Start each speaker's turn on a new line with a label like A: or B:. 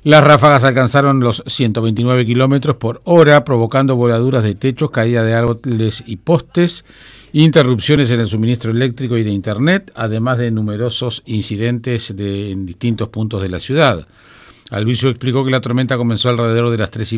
A: Las ráfagas alcanzaron los 129 kilómetros por hora, provocando voladuras de techos, caída de árboles y postes, interrupciones en el suministro eléctrico y de internet, además de numerosos incidentes en distintos puntos de la ciudad. Albizu explicó que la tormenta comenzó alrededor de las 3:30